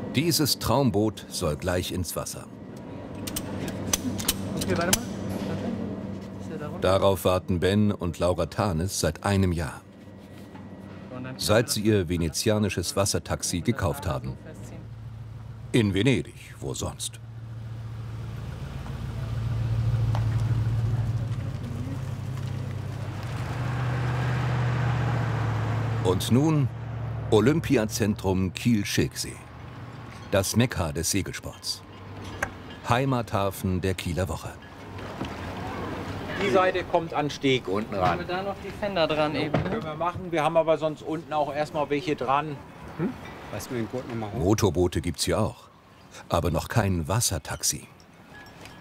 Dieses Traumboot soll gleich ins Wasser. Okay, warte mal. Ist der da runter? Darauf warten Ben und Laura Thanes seit einem Jahr. Seit sie ihr venezianisches Wassertaxi gekauft haben. In Venedig, wo sonst? Und nun Olympiazentrum Kiel-Schilksee. Das Mekka des Segelsports. Heimathafen der Kieler Woche. Die Seite kommt an Steg unten Haben wir ran. da noch die Fender dran eben? Können wir machen. Wir haben aber sonst unten auch erstmal welche dran. Lass mir den Gurt noch mal hoch. Motorboote gibt's hier auch. Aber noch kein Wassertaxi.